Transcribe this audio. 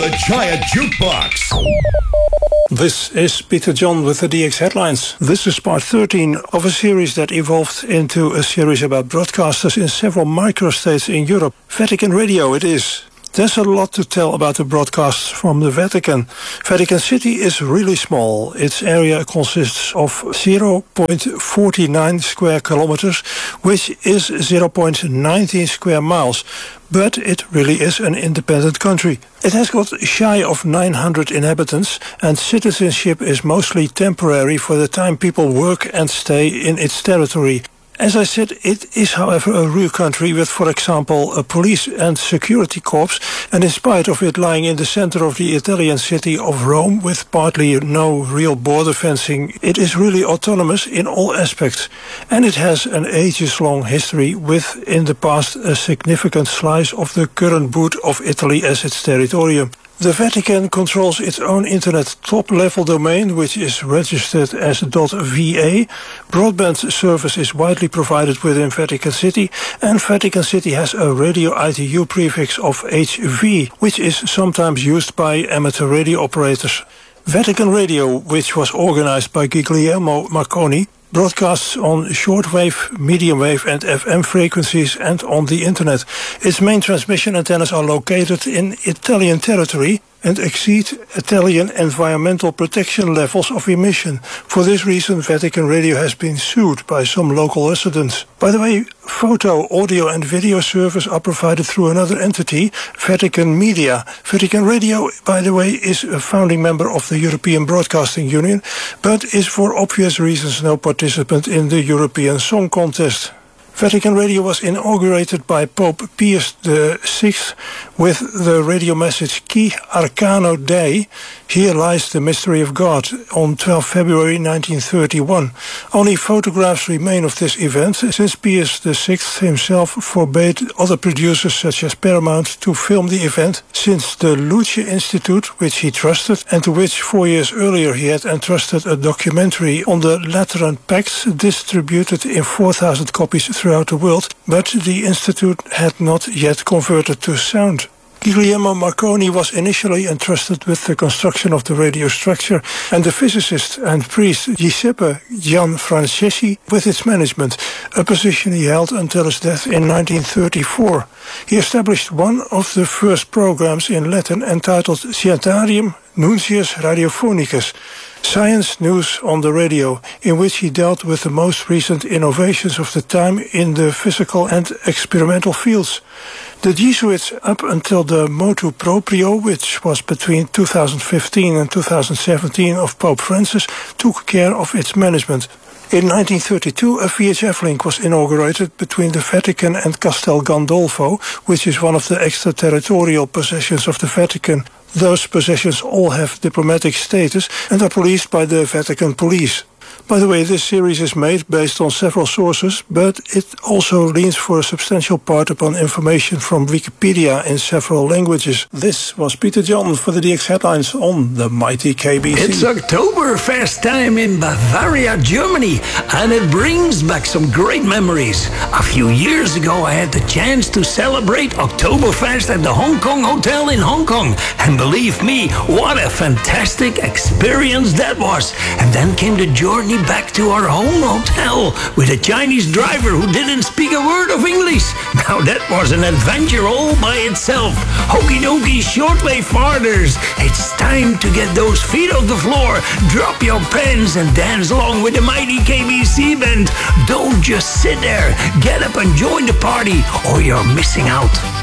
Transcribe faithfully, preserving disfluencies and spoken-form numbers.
The Giant Jukebox. This is Peter John with the D X headlines. This is part thirteen of a series that evolved into a series about broadcasters in several microstates in Europe. Vatican Radio it is. There's a lot to tell about the broadcasts from the Vatican. Vatican City is really small. Its area consists of zero point four nine square kilometers, which is zero point one nine square miles. But it really is an independent country. It has got shy of nine hundred inhabitants, and citizenship is mostly temporary for the time people work and stay in its territory. As I said, it is, however, a real country with, for example, a police and security corps, and in spite of it lying in the center of the Italian city of Rome with partly no real border fencing, it is really autonomous in all aspects. And it has an ages-long history with, in the past, a significant slice of the current boot of Italy as its territorium. The Vatican controls its own internet top-level domain, which is registered as .va. Broadband service is widely provided within Vatican City, and Vatican City has a radio I T U prefix of H V, which is sometimes used by amateur radio operators. Vatican Radio, which was organized by Guglielmo Marconi, broadcasts on shortwave, medium wave and F M frequencies and on the internet. Its main transmission antennas are located in Italian territory and exceed Italian environmental protection levels of emission. For this reason, Vatican Radio has been sued by some local residents. By the way, photo, audio and video service are provided through another entity, Vatican Media. Vatican Radio, by the way, is a founding member of the European Broadcasting Union, but is for obvious reasons no participant in the European Song Contest. Vatican Radio was inaugurated by Pope Pius the sixth with the radio message Qui Arcano Dei, Here Lies the Mystery of God, on twelfth February nineteen thirty-one. Only photographs remain of this event, since Pius the sixth himself forbade other producers such as Paramount to film the event, since the Luce Institute, which he trusted, and to which four years earlier he had entrusted a documentary on the Lateran Pacts, distributed in four thousand copies throughout the world, but the Institute had not yet converted to sound. Guglielmo Marconi was initially entrusted with the construction of the radio structure, and the physicist and priest Giuseppe Gianfranceschi with its management, a position he held until his death in nineteen thirty-four. He established one of the first programs in Latin entitled Scientiarum Nuncius Radiophonicus, Science News on the Radio, in which he dealt with the most recent innovations of the time in the physical and experimental fields. The Jesuits, up until the motu proprio, which was between two thousand fifteen and two thousand seventeen of Pope Francis, took care of its management. In nineteen thirty-two, a V H F link was inaugurated between the Vatican and Castel Gandolfo, which is one of the extraterritorial possessions of the Vatican. Those possessions all have diplomatic status and are policed by the Vatican Police. By the way, this series is made based on several sources, but it also leans for a substantial part upon information from Wikipedia in several languages. This was Peter John for the D X headlines on the mighty K B C. It's Oktoberfest time in Bavaria, Germany, and it brings back some great memories. A few years ago, I had the chance to celebrate Oktoberfest at the Hong Kong Hotel in Hong Kong, and believe me, what a fantastic experience that was. And then came the journey back to our home hotel with a Chinese driver who didn't speak a word of English. Now that was an adventure all by itself. Okie dokie, shortwave farters. It's time to get those feet off the floor, drop your pens and dance along with the mighty K B C band. Don't just sit there. Get up and join the party or you're missing out.